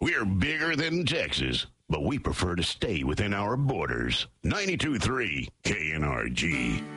We're bigger than Texas, but we prefer to stay within our borders. 92.3 KNRG.